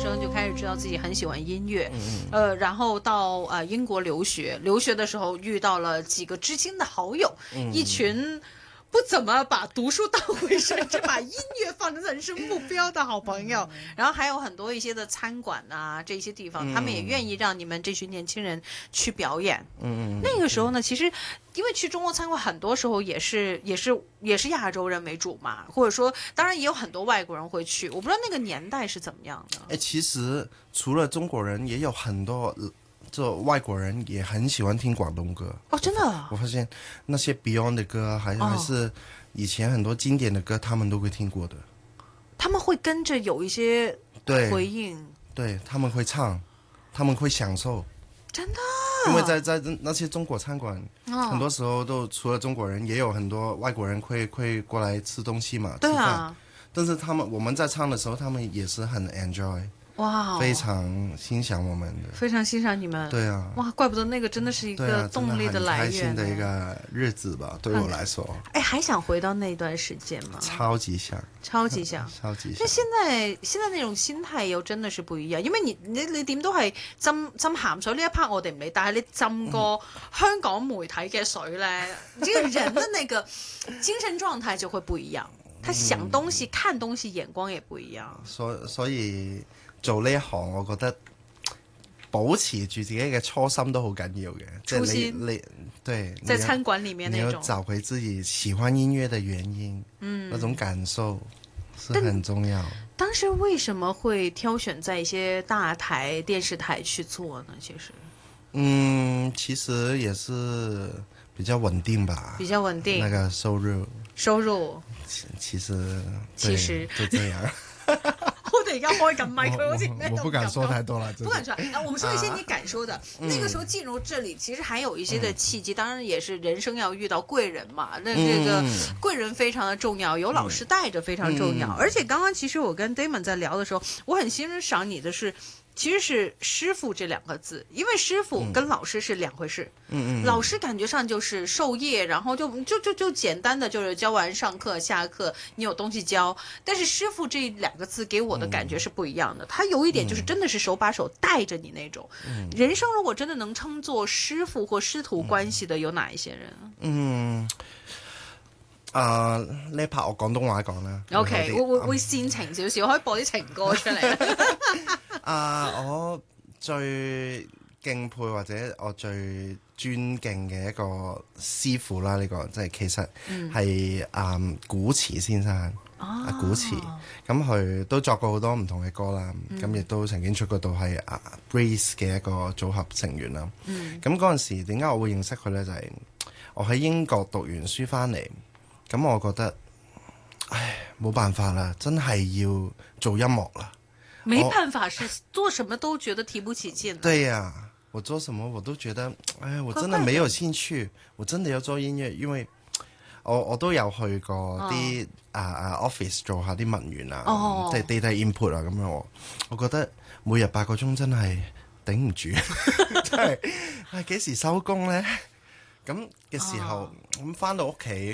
生就开始知道自己很喜欢音乐，然后到英国留学的时候遇到了几个知心的好友，一群不怎么把读书当回事，只把音乐放成人生目标的好朋友。然后还有很多一些的餐馆啊，这些地方，他们也愿意让你们这群年轻人去表演。那个时候呢，其实因为去中国餐馆，很多时候也是亚洲人为主嘛，或者说，当然也有很多外国人会去。我不知道那个年代是怎么样的。 其实除了中国人，也有很多。这外国人也很喜欢听广东歌哦，真的。 我发现那些 Beyond 的歌，还是以前很多经典的歌，他们都会听过的。 他们会跟着有一些回应， 对，他们会唱，他们会享受。 真的。 因为在那些中国餐馆，很多时候都除了中国人，也有很多外国人会过来吃东西嘛， 对啊。 吃饭。但是我们在唱的时候，他们也是很 enjoy。 哇， 非常欣赏我们的， 非常欣赏你们。 对啊， 哇，怪不得那个真的是一个动力的来源， 很开心的一个日子吧，对我来说。 还想回到那段时间吗？ 超级想。 超级想。那现在那種心態又真的是不一樣，因為你點都係浸鹹水呢一 part 我哋唔理，但係你浸過香港媒體嘅水呢，這個人的那個精神狀態就會不一樣，他想東西、看東西眼光也不一樣。 所以做呢一行，我覺得保持住自己嘅初心都好緊要嘅。 初心， 你對， 在餐館裡面那種， 你要找回自己喜歡音樂的原因，那種感受是很重要。 當時為什麼會挑選在一些大台電視台去做呢？ 其實也是比較穩定吧， 比較穩定， 那個收入其實就這樣。 我哋而家開緊麥，佢好似我不敢說太多了， 不敢說。我們說一些你敢說的。那個時候進入這裡，其實還有一些的契機，當然也是人生要遇到貴人嘛。那這個貴人非常的重要，有老師帶着非常重要。而且剛剛其實我跟 Damon 在聊的時候，我很欣賞你的是。其實是師傅這兩個字，因為師傅跟老師是兩回事。老師感覺上就是授業，然後就簡單的就是教完上課下課，你有東西教。但是師傅這兩個字給我的感覺是不一樣的，他有一點就是真的是手把手帶着你那種。人生如果真的能稱作師傅或師徒關係的，有哪一些人？ 呢 part 我廣東話講啦。 OK，會煽情少少，可以播啲情歌出嚟。 我最敬佩或者我最尊敬嘅一個師傅啦，呢個即係其實係古馳先生。古馳咁佢都作過好多唔同嘅歌啦，咁亦都曾經出過到係Breeze 嘅一個組合成員啦。咁嗰陣時點解我會認識佢呢？就係我喺英國讀完書翻嚟，咁我覺得冇辦法啦，真係要做音樂啦。 沒辦法，是做什麼都覺得提不起勁。 對呀，我做什麼我都覺得，我真的沒有興趣，我真的要做音樂，因為我都有去過啲office 做下啲文員啊，即係 data input 啊咁樣。我覺得每日8個鐘真係頂唔住，真係幾時收工呢？咁嘅時候，咁返到屋企。